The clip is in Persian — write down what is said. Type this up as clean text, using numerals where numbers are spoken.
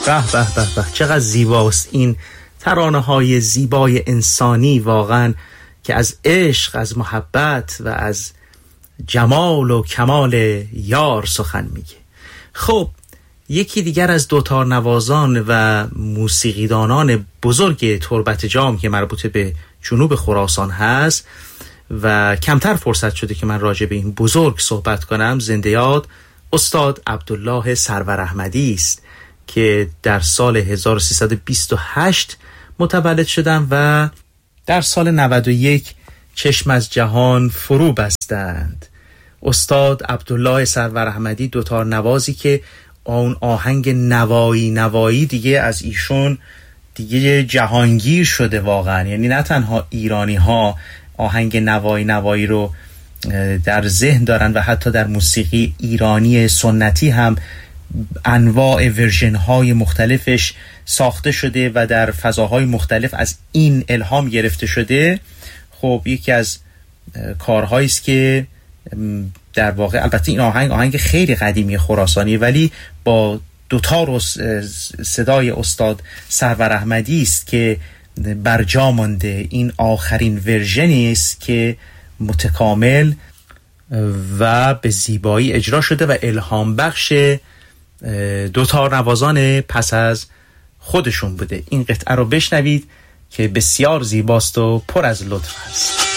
به به به به، چقدر زیباست این ترانه های زیبای انسانی واقعا، که از عشق، از محبت و از جمال و کمال یار سخن میگه. خب یکی دیگر از دوتار نوازان و موسیقیدانان بزرگ تربت جام که مربوط به جنوب خراسان هست و کمتر فرصت شده که من راجع به این بزرگ صحبت کنم، زنده یاد استاد عبدالله سرور احمدی است که در سال 1328 متولد شدند و در سال 91 چشم از جهان فرو بستند. استاد عبدالله سرور احمدی دوتار نوازی که اون آهنگ نوایی دیگه از ایشون دیگه جهانگیر شده واقعا، یعنی نه تنها ایرانی ها آهنگ نوایی رو در ذهن دارن و حتی در موسیقی ایرانی سنتی هم انواع ورژن های مختلفش ساخته شده و در فضاهای مختلف از این الهام گرفته شده. خب یکی از کارهایی است که در واقع، البته این آهنگ خیلی قدیمی خراسانی ولی با دوتار و صدای استاد سرور احمدی است که برجا مانده. این آخرین ورژنی است که متکامل و به زیبایی اجرا شده و الهام بخش دوتار نوازان پس از خودشون بوده. این قطعه رو بشنوید که بسیار زیباست و پر از لطف است.